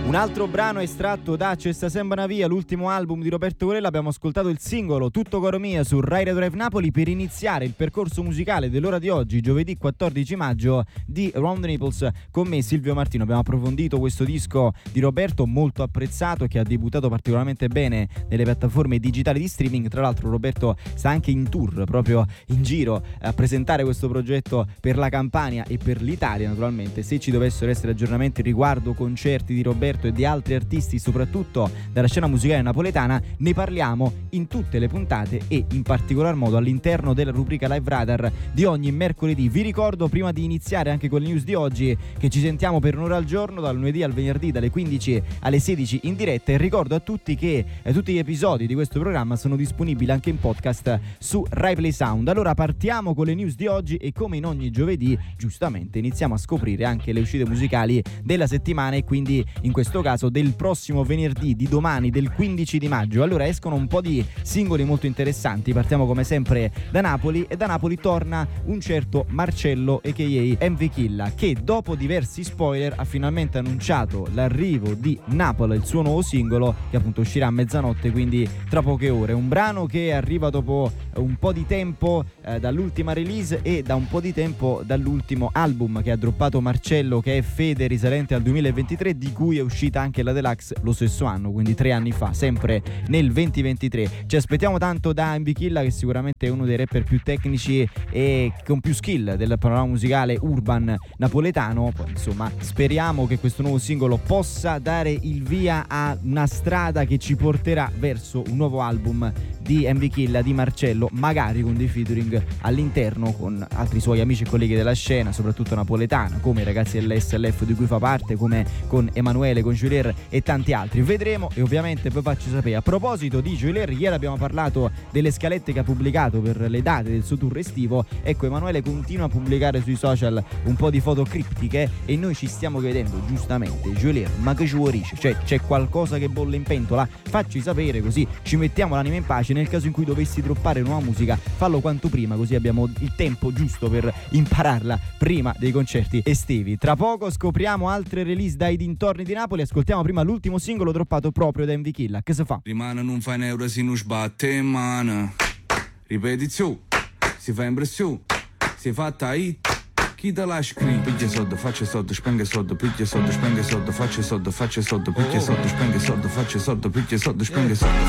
Un altro brano estratto da Cesta Sembra Via, l'ultimo album di Roberto Colella. Abbiamo ascoltato il singolo Tutto Coro Mia su Rai Radio Drive Napoli per iniziare il percorso musicale dell'ora di oggi, giovedì 14 maggio, di Round the Naples con me, Silvio Martino. Abbiamo approfondito questo disco di Roberto, molto apprezzato e che ha debuttato particolarmente bene nelle piattaforme digitali di streaming. Tra l'altro Roberto sta anche in tour, proprio in giro a presentare questo progetto per la Campania e per l'Italia naturalmente. Se ci dovessero essere aggiornamenti riguardo concerti di Roberto e di altri artisti, soprattutto dalla scena musicale napoletana, ne parliamo in tutte le puntate e in particolar modo all'interno della rubrica Live Radar di ogni mercoledì. Vi ricordo, prima di iniziare anche con le news di oggi, che ci sentiamo per un'ora al giorno, dal lunedì al venerdì, dalle 15 alle 16 in diretta, e ricordo a tutti che tutti gli episodi di questo programma sono disponibili anche in podcast su Rai Play Sound. Allora partiamo con le news di oggi e, come in ogni giovedì, giustamente iniziamo a scoprire anche le uscite musicali della settimana, e quindi in questo caso del prossimo venerdì, di domani, del 15 di maggio. Allora escono un po' di singoli molto interessanti. Partiamo come sempre da Napoli, e da Napoli torna un certo Marcello a.k.a. MV Killa, che dopo diversi spoiler ha finalmente annunciato l'arrivo di Napoli, il suo nuovo singolo, che appunto uscirà a mezzanotte, quindi tra poche ore. Un brano che arriva dopo un po' di tempo dall'ultima release e da un po' di tempo dall'ultimo album che ha droppato Marcello, che è Fede, risalente al 2023, di cui è uscita anche la deluxe lo stesso anno, quindi 3 anni fa, sempre nel 2023. Ci aspettiamo tanto da MV Killa, che sicuramente è uno dei rapper più tecnici e con più skill del panorama musicale urban napoletano. Poi, insomma, speriamo che questo nuovo singolo possa dare il via a una strada che ci porterà verso un nuovo album di MV Killa, di Marcello, magari con dei featuring all'interno con altri suoi amici e colleghi della scena, soprattutto napoletana, come i ragazzi dell'SLF di cui fa parte, come con Emanuele, con Julier e tanti altri. Vedremo, e ovviamente poi faccio sapere. A proposito di Julier, ieri abbiamo parlato delle scalette che ha pubblicato per le date del suo tour estivo. Ecco, Emanuele continua a pubblicare sui social un po' di foto criptiche e noi ci stiamo chiedendo giustamente: Julier, ma che ci vuorisce? Cioè, c'è qualcosa che bolle in pentola? Facci sapere, così ci mettiamo l'anima in pace. Nel caso in cui dovessi droppare nuova musica, fallo quanto prima, così abbiamo il tempo giusto per impararla prima dei concerti estivi. Tra poco scopriamo altre release dai dintorni di Napoli. Ascoltiamo prima l'ultimo singolo droppato proprio da MV Killa. Che si fa? Rimane non fa euro se non sbatte in mano. Ripetizione, si fa impressione, si fatta hit. Chi te lascia qui? Piglia soldi, faccia soldi, spenge soldi, piglia soldi, spenge soldi, faccia soldi, piglia soldi, spenge soldi, faccia soldi, piglia soldi, spenge soldi.